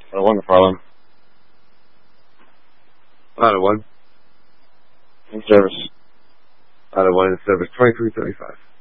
Out of 1 to Farland. Out of 1. In service. Out of 1 in service. 2335.